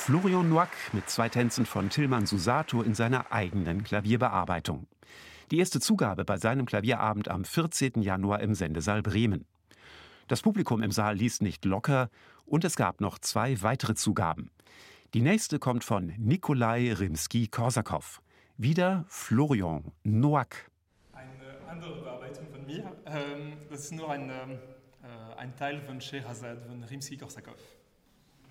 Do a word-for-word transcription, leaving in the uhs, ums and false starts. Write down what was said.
Florian Noack mit zwei Tänzen von Tilman Susato in seiner eigenen Klavierbearbeitung. Die erste Zugabe bei seinem Klavierabend am vierzehnten Januar im Sendesaal Bremen. Das Publikum im Saal ließ nicht locker und es gab noch zwei weitere Zugaben. Die nächste kommt von Nikolai Rimski-Korsakow. Wieder Florian Noack. Eine andere Bearbeitung von mir. Das ist nur ein, ein Teil von Scheherazade von Rimski-Korsakow.